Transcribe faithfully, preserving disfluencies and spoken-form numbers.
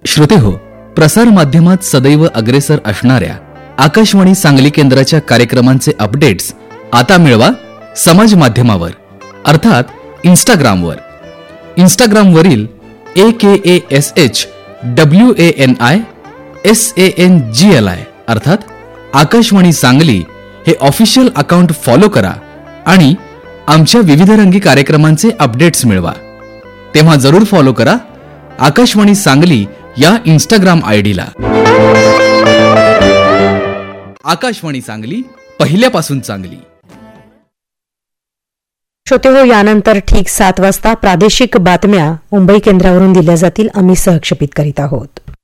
श्रोतेहो, प्रसार माध्यमात सदैव अग्रेसर असणाऱ्या आकाशवाणी सांगली केंद्राच्या कार्यक्रमांचे अपडेट्स आता मिळवा समाज माध्यमावर, अर्थात इंस्टाग्रामवर. इंस्टाग्रामवरील ए के A S H W A N I S A N G L I अर्थात आकाशवाणी सांगली हे ऑफिशियल अकाउंट फॉलो करा आणि आमच्या विविधरंगी कार्यक्रमांचे अपडेट्स मिळवा. तेव्हा जरूर फॉलो करा आकाशवाणी सांगली या इंस्टाग्राम आयडीला. आकाशवाणी सांगली, पहिल्यापासून चांगली. श्रोते हो, यानंतर ठीक सात वाजता प्रादेशिक बातम्या मुंबई केंद्रावरून दिल्या जातील. आम्ही सहक्षेपित करीत आहोत.